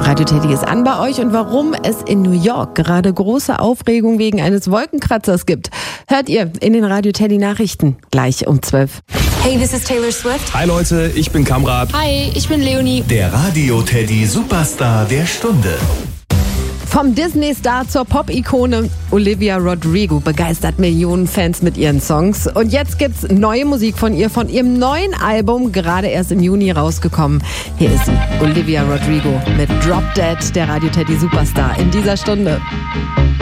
Radio Teddy ist an bei euch und warum es in New York gerade große Aufregung wegen eines Wolkenkratzers gibt, hört ihr in den Radio Teddy Nachrichten gleich um 12. Hey, this is Taylor Swift. Hi Leute, ich bin Kamrat. Hi, ich bin Leonie. Der Radio Teddy Superstar der Stunde. Vom Disney-Star zur Pop-Ikone, Olivia Rodrigo begeistert Millionen Fans mit ihren Songs. Und jetzt gibt's neue Musik von ihrem neuen Album, gerade erst im Juni rausgekommen. Hier ist sie, Olivia Rodrigo mit Drop Dead, der Radio Teddy Superstar in dieser Stunde.